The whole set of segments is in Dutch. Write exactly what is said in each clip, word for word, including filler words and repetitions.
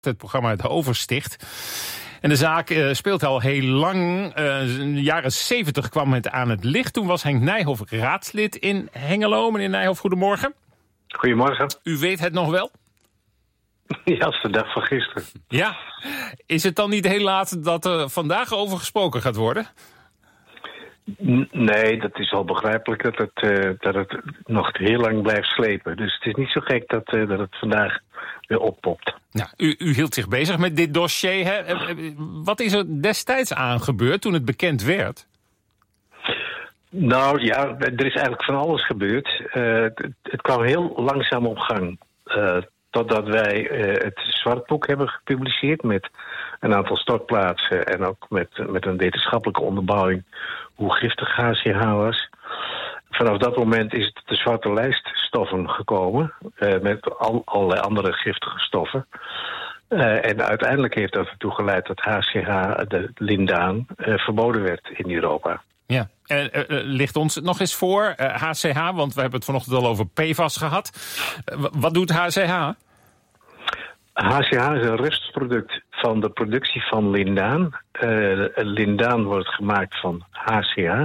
Het programma uit Oversticht. En de zaak uh, speelt al heel lang. Uh, in de jaren zeventig kwam het aan het licht. Toen was Henk Nijhoff raadslid in Hengelo. Meneer Nijhoff, goedemorgen. Goedemorgen. U weet het nog wel? Ja, als de dag van gisteren. Ja. Is het dan niet heel laat dat er vandaag over gesproken gaat worden? N- nee, dat is wel begrijpelijk dat het, uh, dat het nog heel lang blijft slepen. Dus het is niet zo gek dat, uh, dat het vandaag weer oppopt. Nou, u, u hield zich bezig met dit dossier. Hè? Wat is er destijds aan gebeurd toen het bekend werd? Nou ja, er is eigenlijk van alles gebeurd. Uh, het, het kwam heel langzaam op gang. Uh, totdat wij uh, het Zwartboek hebben gepubliceerd met een aantal stortplaatsen en ook met, met een wetenschappelijke onderbouwing hoe giftig H C H was. Vanaf dat moment is het de zwarte lijst stoffen gekomen, uh, met al, allerlei andere giftige stoffen. Uh, en uiteindelijk heeft dat ertoe geleid dat H C H, de lindaan, uh, verboden werd in Europa. Ja, uh, uh, ligt ons nog eens voor, uh, H C H, want we hebben het vanochtend al over P F A S gehad. Uh, wat doet H C H? H C H is een restproduct van de productie van lindaan. Uh, lindaan wordt gemaakt van H C H,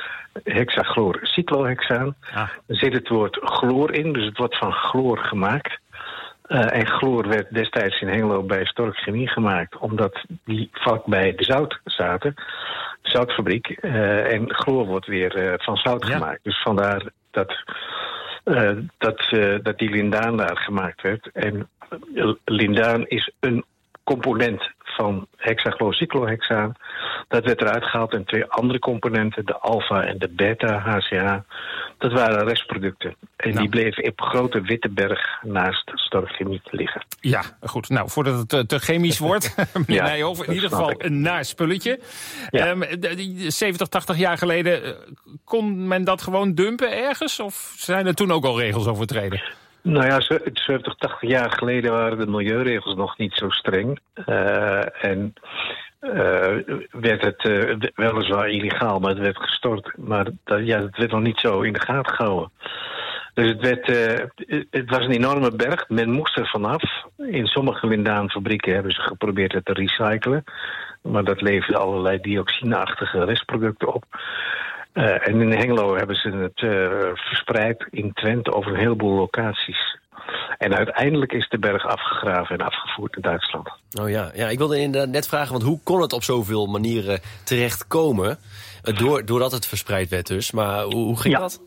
hexachlorocyclohexaan. Ah. Er zit het woord chloor in, dus het wordt van chloor gemaakt. Uh, en chloor werd destijds in Hengelo bij Stork Chemie gemaakt, omdat die vlakbij de zout zaten, de zoutfabriek. Uh, en chloor wordt weer uh, van zout ja. gemaakt. Dus vandaar dat, uh, dat, uh, dat die lindaan daar gemaakt werd. En uh, lindaan is een component van hexachlorocyclohexaan. Dat werd eruit gehaald en twee andere componenten, de alfa en de beta H C H, dat waren restproducten. En nou. die bleven op grote witte berg naast Stork Chemie liggen. Ja, goed. Nou, voordat het te, te chemisch wordt, meneer ja, Nijhoff, in ieder geval ik. een naar spulletje. Ja. Um, zeventig, tachtig jaar geleden, kon men dat gewoon dumpen ergens? Of zijn er toen ook al regels overtreden? Nou ja, zeventig, tachtig jaar geleden waren de milieuregels nog niet zo streng. Uh, en uh, werd het uh, weliswaar illegaal, maar het werd gestort. Maar dat, ja, het werd nog niet zo in de gaten gehouden. Dus het, werd, uh, het was een enorme berg. Men moest er vanaf. In sommige lindaanfabrieken hebben ze geprobeerd het te recyclen. Maar dat leverde allerlei dioxineachtige restproducten op. Uh, en in Hengelo hebben ze het uh, verspreid in Twente over een heleboel locaties. En uiteindelijk is de berg afgegraven en afgevoerd naar Duitsland. Oh ja, ja, ik wilde inderdaad net vragen, want hoe kon het op zoveel manieren terechtkomen? Uh, door, doordat het verspreid werd dus, maar hoe, hoe ging ja. dat?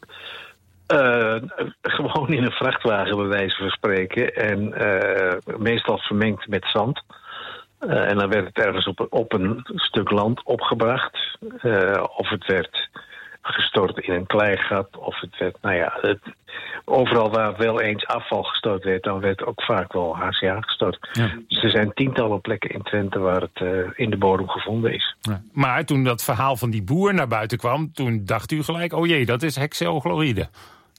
Uh, gewoon in een vrachtwagen bij wijze van spreken. En uh, meestal vermengd met zand. Uh, en dan werd het ergens op, op een stuk land opgebracht. Uh, of het werd gestort in een kleigat. Of het werd, nou ja, het, overal waar wel eens afval gestort werd, dan werd ook vaak wel H C H gestort. Ja. Dus er zijn tientallen plekken in Twente waar het uh, in de bodem gevonden is. Ja. Maar toen dat verhaal van die boer naar buiten kwam, toen dacht u gelijk, oh jee, dat is hexylchloride.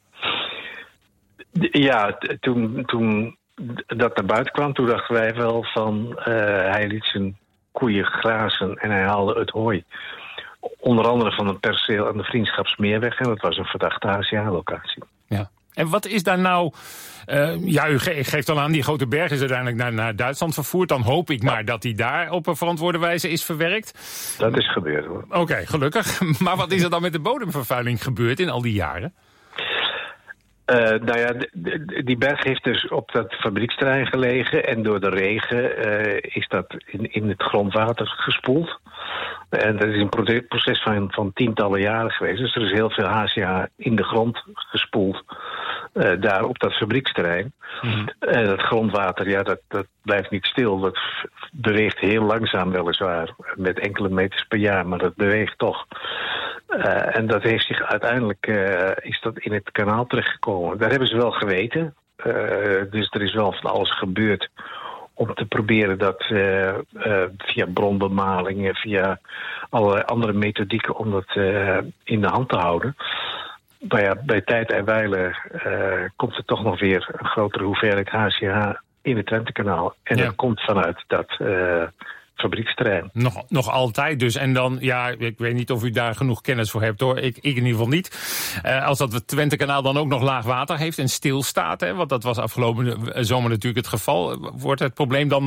Ja, t- toen... toen dat naar buiten kwam, toen dachten wij wel van... Uh, hij liet zijn koeien grazen en hij haalde het hooi. Onder andere van een perceel aan de Vriendschapsmeerweg. En dat was een verdachte H C H-locatie. Ja. En wat is daar nou... Uh, ja, u ge- geeft al aan, die grote berg is uiteindelijk naar, naar Duitsland vervoerd. Dan hoop ik maar dat die daar op een verantwoorde wijze is verwerkt. Dat is gebeurd, hoor. Oké, okay, gelukkig. Maar wat is er dan met de bodemvervuiling gebeurd in al die jaren? Uh, nou ja, d- d- die berg heeft dus op dat fabrieksterrein gelegen. En door de regen uh, is dat in, in het grondwater gespoeld. En dat is een proces van, van tientallen jaren geweest. Dus er is heel veel H C H in de grond gespoeld. Uh, daar op dat fabrieksterrein. Mm-hmm. En dat grondwater, ja, dat, dat blijft niet stil. Dat beweegt heel langzaam weliswaar. Met enkele meters per jaar, maar dat beweegt toch. Uh, en dat heeft zich uiteindelijk uh, is dat in het kanaal terechtgekomen. Daar hebben ze wel geweten. Uh, dus er is wel van alles gebeurd om te proberen dat uh, uh, via bronbemalingen, via allerlei andere methodieken om dat uh, in de hand te houden. Maar ja, bij tijd en wijle uh, komt er toch nog weer een grotere hoeveelheid H C H in het Twentekanaal. En ja. dat komt vanuit dat uh, fabrieksterrein. Nog, nog altijd dus. En dan, ja, ik weet niet of u daar genoeg kennis voor hebt hoor. Ik, ik in ieder geval niet. Uh, als dat Twentekanaal dan ook nog laag water heeft en stilstaat, hè, want dat was afgelopen zomer natuurlijk het geval, wordt het probleem dan